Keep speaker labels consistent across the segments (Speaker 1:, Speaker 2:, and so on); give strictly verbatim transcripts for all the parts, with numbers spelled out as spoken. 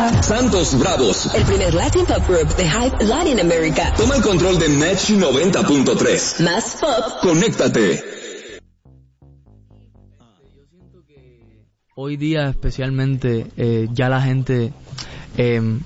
Speaker 1: presenta Santos Bravos,
Speaker 2: el primer Latin Pop Group de Hype Latin America.
Speaker 1: Toma el control de Match noventa punto tres.
Speaker 2: Más pop.
Speaker 1: Conéctate.
Speaker 3: Hoy día especialmente eh, ya la gente eh,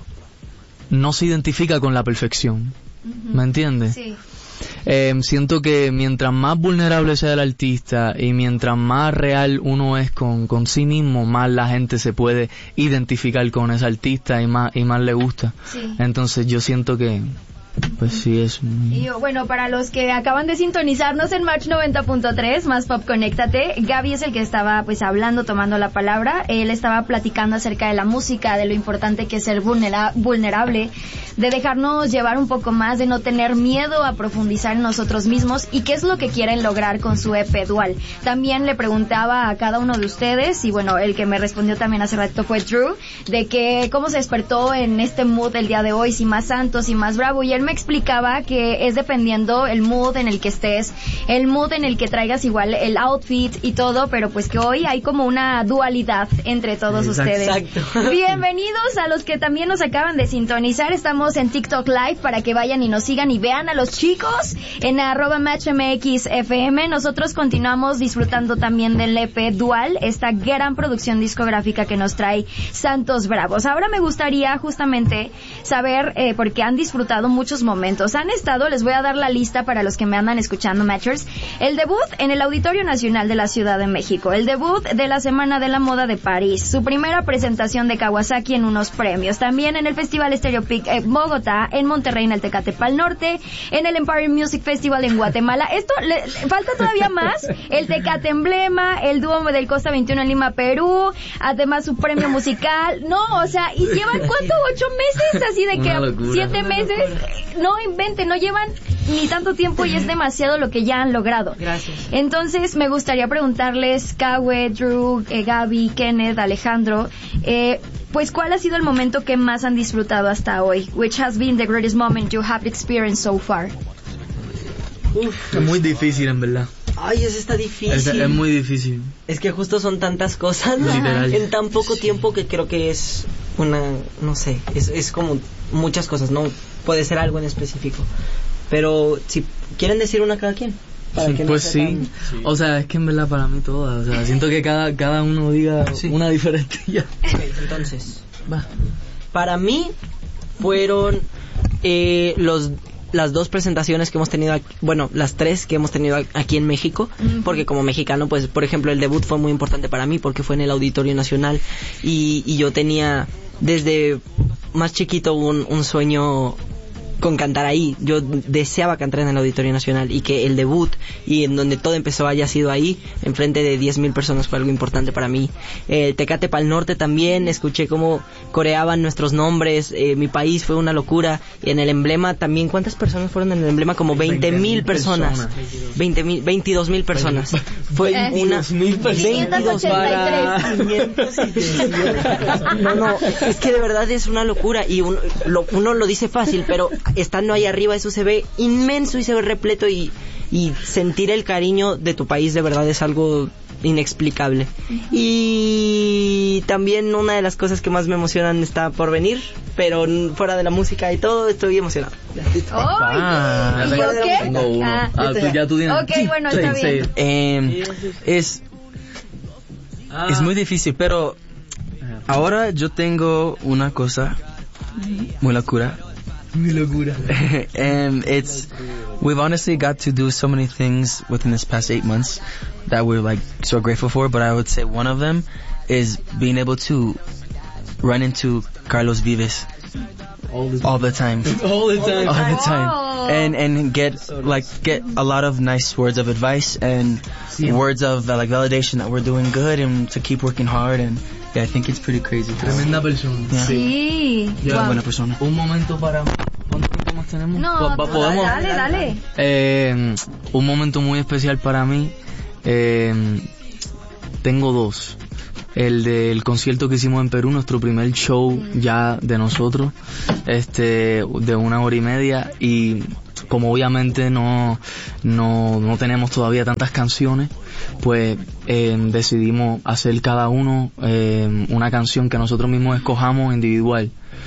Speaker 3: no se identifica con la perfección. Uh-huh. ¿Me entiendes?
Speaker 4: Sí.
Speaker 3: Eh, siento que mientras más vulnerable sea el artista y mientras más real uno es con, con sí mismo, más la gente se puede identificar con ese artista y más, y más le gusta.
Speaker 4: Sí.
Speaker 3: Entonces yo siento que pues sí es muy...
Speaker 4: Y bueno, para los que acaban de sintonizarnos en Match noventa punto tres, Más Pop Conéctate, Gaby es el que estaba pues hablando, tomando la palabra. Él estaba platicando acerca de la música, de lo importante que es ser vulnera- vulnerable, de dejarnos llevar un poco más, de no tener miedo a profundizar en nosotros mismos y qué es lo que quieren lograr con su E P Dual. También le preguntaba a cada uno de ustedes, y bueno, el que me respondió también hace rato fue Drew, de que cómo se despertó en este mood el día de hoy, si más santo, si más bravo, y él me explicaba que es dependiendo el mood en el que estés, el mood en el que traigas igual el outfit y todo, pero pues que hoy hay como una dualidad entre todos
Speaker 5: Exacto.
Speaker 4: ustedes.
Speaker 5: Exacto.
Speaker 4: Bienvenidos a los que también nos acaban de sintonizar. Estamos en TikTok Live para que vayan y nos sigan y vean a los chicos en arroba matchmxfm. Nosotros continuamos disfrutando también del E P Dual, esta gran producción discográfica que nos trae Santos Bravos. Ahora me gustaría justamente saber, eh, porque han disfrutado muchos momentos. Han estado, les voy a dar la lista para los que me andan escuchando, Matchers. El debut en el Auditorio Nacional de la Ciudad de México. El debut de la Semana de la Moda de París. Su primera presentación de Kawasaki en unos premios. También en el Festival Stereo Pic en Bogotá, en Monterrey, en el Tecate Pal Norte, en el Empire Music Festival en Guatemala. Esto, le, le falta todavía más. El Tecate Emblema, el dúo del Costa veintiuno en Lima, Perú. Además su premio musical. No, o sea, y llevan ¿cuánto? ¿Ocho meses? Así de que siete meses. No inventen, no llevan ni tanto tiempo y es demasiado lo que ya han logrado.
Speaker 5: Gracias.
Speaker 4: Entonces me gustaría preguntarles, Kawe, Drew, eh, Gaby, Kenneth, Alejandro, eh, pues ¿cuál ha sido el momento que más han disfrutado hasta hoy? Which has been the greatest moment you have experienced so far?
Speaker 3: Uf, es muy difícil en verdad.
Speaker 5: Ay, eso está difícil.
Speaker 3: Es, es muy difícil.
Speaker 5: Es que justo son tantas cosas
Speaker 3: Literal.
Speaker 5: en tan poco tiempo que creo que es una, no sé, es, es como muchas cosas, no puede ser algo en específico. Pero si quieren decir una cada quien. Para
Speaker 3: Sí,
Speaker 5: que no
Speaker 3: pues
Speaker 5: sea
Speaker 3: sí.
Speaker 5: tan...
Speaker 3: sí, o sea, es que en verdad para mí todas, o sea, siento que cada cada uno diga sí. una diferente ya.
Speaker 5: Okay, entonces, va. Para mí fueron eh, los las dos presentaciones que hemos tenido aquí, bueno, las tres que hemos tenido aquí en México, uh-huh. porque como mexicano, pues, por ejemplo, el debut fue muy importante para mí porque fue en el Auditorio Nacional y, y yo tenía desde más chiquito un, un sueño con cantar ahí. Yo deseaba cantar en el Auditorio Nacional y que el debut y en donde todo empezó haya sido ahí, enfrente de diez mil personas, fue algo importante para mí. El Tecate Pal Norte también, escuché cómo coreaban nuestros nombres, eh, mi país fue una locura. Y en el emblema también, ¿cuántas personas fueron en el emblema? Como veinte mil personas. veinte mil, veintidós mil personas. Fue eh, una...
Speaker 4: veintidós para...
Speaker 5: No, no, es que de verdad es una locura y uno lo, uno lo dice fácil, pero estando ahí arriba eso se ve inmenso y se ve repleto y, y sentir el cariño de tu país de verdad es algo inexplicable. Y también una de las cosas que más me emocionan está por venir, pero fuera de la música y todo, estoy emocionado.
Speaker 4: Oh, ah, ¿y yo qué?
Speaker 3: Tengo uno. Ah, ah, tú ya tú tienes.
Speaker 4: Ok, bueno, está
Speaker 6: sí,
Speaker 4: bien.
Speaker 6: Sí. Eh, es, ah. es muy difícil, pero ahora yo tengo una cosa muy locura.
Speaker 3: Mi locura.
Speaker 6: And it's, we've honestly got to do so many things within this past eight months that we're like so grateful for, but I would say one of them is being able to run into Carlos Vives
Speaker 3: all the,
Speaker 6: all the time.
Speaker 3: all the time.
Speaker 6: All the time.
Speaker 4: Oh.
Speaker 6: And, and get, like, get a lot of nice words of advice and yeah. words of uh, like validation that we're doing good and to keep working hard and yeah, I think it's pretty crazy.
Speaker 3: Tremenda persona.
Speaker 6: Yeah.
Speaker 4: Sí.
Speaker 6: Yeah,
Speaker 4: wow.
Speaker 6: buena persona.
Speaker 3: Un momento para... ¿Cuánto tiempo más tenemos?
Speaker 4: No,
Speaker 3: ¿Podemos?
Speaker 4: dale, dale.
Speaker 3: Eh, un momento muy especial para mí. Eh, tengo dos. El del concierto que hicimos en Perú, nuestro primer show ya de nosotros, este, de una hora y media, y como obviamente no, no, no tenemos todavía tantas canciones, pues eh, decidimos hacer cada uno eh, una canción que nosotros mismos escojamos individual.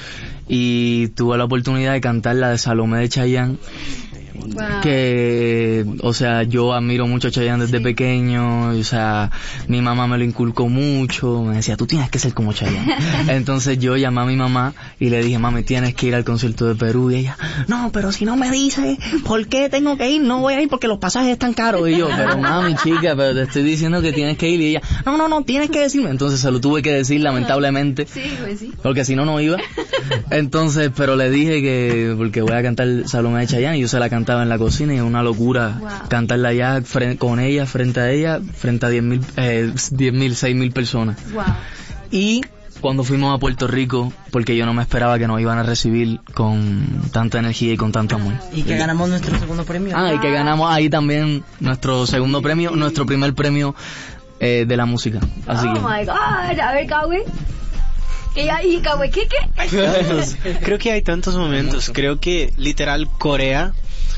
Speaker 3: Y tuve la oportunidad de cantar la de Salomé de Chayanne. Wow. Que, o sea, yo admiro mucho a Chayanne desde sí. pequeño, o sea, mi mamá me lo inculcó mucho, me decía, tú tienes que ser como Chayanne. Entonces yo llamé a mi mamá y le dije, mami, tienes que ir al concierto de Perú, y ella, no, pero si no me dices por qué tengo que ir, no voy a ir porque los pasajes están caros. Y yo, pero mami, chica, pero te estoy diciendo que tienes que ir, y ella, no, no, no, tienes que decirme. Entonces se lo tuve que decir, lamentablemente, sí, pues sí. porque si no, no iba. Entonces, pero le dije que, porque voy a cantar Salomé de Chayanne, y yo se la canté en la cocina y es una locura wow. cantarla allá frente, con ella, frente a ella, frente a diez mil, eh, diez mil, seis mil personas. Wow. Y cuando fuimos a Puerto Rico, porque yo no me esperaba que nos iban a recibir con tanta energía y con tanto amor.
Speaker 5: Y que ganamos nuestro segundo premio.
Speaker 3: Ah, y que ganamos ahí también nuestro segundo premio, nuestro primer premio eh, de la música. Así
Speaker 4: oh
Speaker 3: que.
Speaker 4: my God, a ver, Kawi. ¿Qué hay, Kawi? ¿Qué, qué?
Speaker 7: Creo que hay tantos momentos. Creo que literal Corea,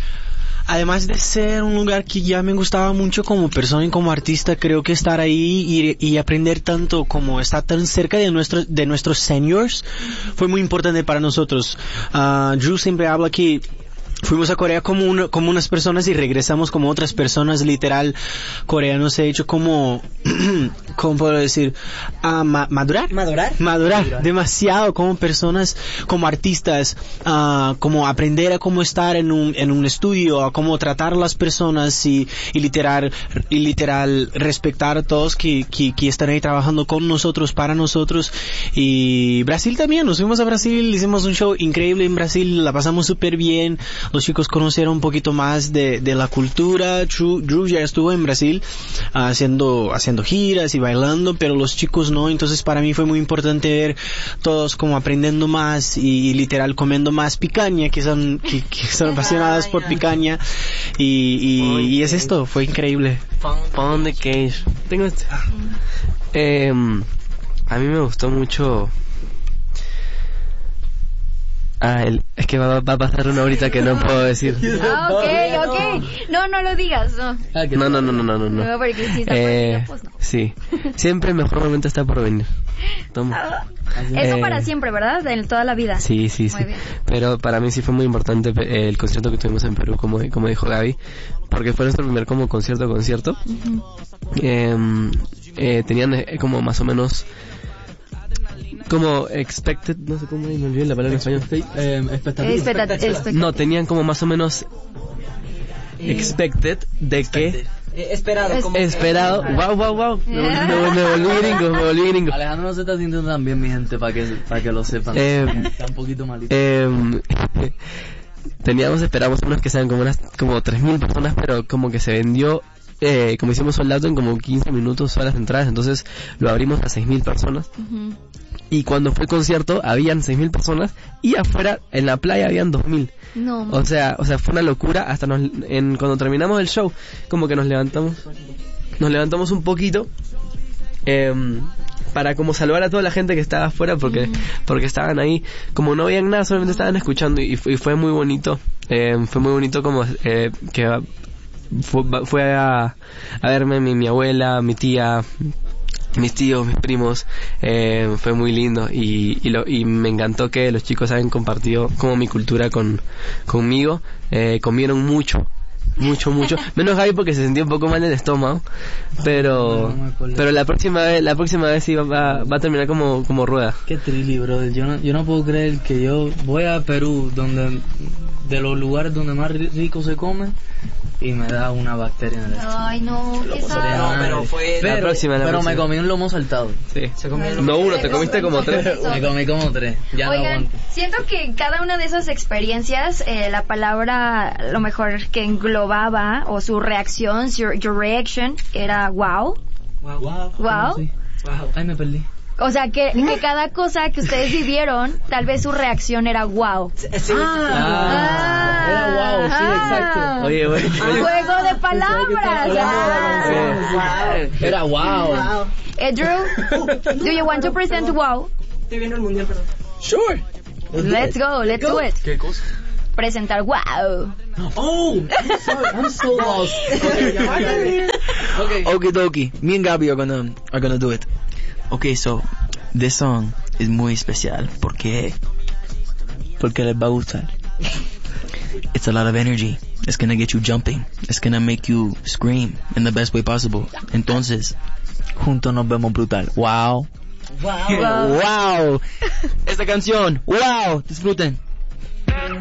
Speaker 7: además de ser un lugar que ya me gustaba mucho como persona y como artista, creo que estar ahí y, y aprender tanto, como estar tan cerca de nuestros de nuestros seniors, fue muy importante para nosotros. Uh, Drew siempre habla que fuimos a Corea como uno, como unas personas y regresamos como otras personas. Literal, Corea nos ha hecho como, ¿cómo puedo decir? Uh, ma- madurar.
Speaker 5: Madurar.
Speaker 7: Madurar. Madurar. Demasiado como personas, como artistas, uh, como aprender a cómo estar en un, en un estudio, a cómo tratar a las personas y, y literal, y literal respetar a todos que, que, que están ahí trabajando con nosotros, para nosotros. Y Brasil también, nos fuimos a Brasil, hicimos un show increíble en Brasil, la pasamos súper bien. Los chicos conocieron un poquito más de, de la cultura. Drew, Drew ya estuvo en Brasil uh, haciendo, haciendo giras y bailando, pero los chicos no. Entonces para mí fue muy importante ver todos como aprendiendo más y, y literal comiendo más picaña, que son, que, que son apasionadas por picaña. Y, y, y es esto, fue increíble.
Speaker 8: Pound de queijo. Tengo este. Eh, a mí me gustó mucho. Ah, el, es que va, va a pasar una horita que no puedo decir.
Speaker 4: Ah, ok, ok. No, no lo digas, no.
Speaker 8: No, no, no, no, no, no.
Speaker 4: No, porque si está eh, por pues no.
Speaker 8: Sí, siempre el mejor momento está por venir. Toma.
Speaker 4: Eso
Speaker 8: eh,
Speaker 4: para siempre, ¿verdad? De toda la vida.
Speaker 8: Sí, sí, sí. Pero para mí sí fue muy importante el concierto que tuvimos en Perú, como, como dijo Gaby, porque fue nuestro primer como concierto, concierto. Uh-huh. eh, eh, tenían eh, como más o menos... como expected, no sé cómo me olvidé la palabra en español.
Speaker 3: Eh, expectativa.
Speaker 8: No, tenían como más o menos expected de que
Speaker 5: eh, esperado, como
Speaker 8: esperado. Wow, wow, wow. Me, me, me volví gringo, me volví gringo.
Speaker 3: Alejandro no se está sintiendo tan bien, mi gente, para que para que lo sepan.
Speaker 8: Eh,
Speaker 3: está un poquito malito.
Speaker 8: Eh, teníamos, esperamos unos que sean como unas como tres mil personas, pero como que se vendió. Eh, como hicimos sold out en como quince minutos todas las entradas, entonces lo abrimos a seis mil personas. Uh-huh. Y cuando fue el concierto habían seis mil personas y afuera en la playa habían dos mil.
Speaker 4: No.
Speaker 8: O sea, o sea, fue una locura. Hasta nos, en, cuando terminamos el show, como que nos levantamos, nos levantamos un poquito eh, para como salvar a toda la gente que estaba afuera porque uh-huh. porque estaban ahí, como no veían nada, solamente estaban escuchando y, y fue muy bonito. Eh, fue muy bonito como eh, que Fue, fue a, a verme mi, mi abuela, mi tía, mis tíos, mis primos. Eh, fue muy lindo y, y, lo, y me encantó que los chicos hayan compartido como mi cultura con conmigo. Eh, comieron mucho, mucho, mucho. Menos Gaby porque se sentía un poco mal en el estómago. Pero pero la próxima vez la próxima vez sí va, va, va a terminar como como rueda.
Speaker 3: Qué trilly, brother. Yo no, yo no puedo creer que yo voy a Perú, donde de los lugares donde más rico se come, y me da una bacteria en el estómago.
Speaker 4: Ay, no, qué sad.
Speaker 5: No, pero fue
Speaker 3: pero,
Speaker 8: la próxima, la
Speaker 3: pero
Speaker 8: próxima.
Speaker 3: me comí un lomo saltado.
Speaker 8: Sí, se comió. No uno, te comiste como tres.
Speaker 3: Me comí como tres. Ya
Speaker 4: Oigan,
Speaker 3: no aguanto.
Speaker 4: Siento que cada una de esas experiencias, eh, la palabra, a lo mejor que englobaba, o su reacción, your, your reaction, era wow.
Speaker 5: Wow.
Speaker 4: Wow. Wow.
Speaker 3: Sí. Wow. Ay, me perdí.
Speaker 4: O sea, que, que cada cosa que ustedes vivieron, tal vez su reacción era wow.
Speaker 5: Sí, sí,
Speaker 3: ah,
Speaker 4: ah,
Speaker 3: era wow, sí,
Speaker 4: ah,
Speaker 3: exacto.
Speaker 8: Oye, oye.
Speaker 4: Juego de palabras.
Speaker 3: Ah, era wow.
Speaker 4: wow. Eh, Drew, do you want to present wow?
Speaker 5: Estoy viendo el mundial, perdón.
Speaker 3: Sure.
Speaker 4: Let's go, let's do it.
Speaker 3: ¿Qué cosa?
Speaker 4: presentar Wow.
Speaker 6: Oh, I'm sorry, I'm so lost. Okay, okay. Okie dokie. Me and Gabby are gonna are gonna do it. Okay, so this song is muy especial porque porque les va a gustar. It's a lot of energy. It's gonna get you jumping. It's gonna make you scream in the best way possible. Entonces, juntos nos vemos brutal. Wow.
Speaker 5: Wow.
Speaker 6: Wow. Esta canción. Wow. Disfruten.